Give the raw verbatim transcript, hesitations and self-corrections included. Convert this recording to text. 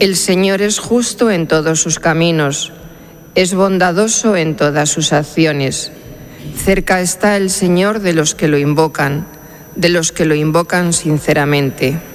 El Señor es justo en todos sus caminos, es bondadoso en todas sus acciones. Cerca está el Señor de los que lo invocan, de los que lo invocan sinceramente.